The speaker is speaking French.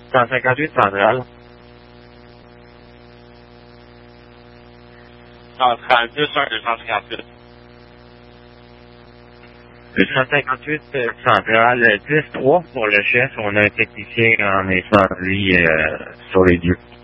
158 centrale. Centrale, 258. 258 centrale, 10-3 pour le chef. On a un technicien en incendie sur les lieux.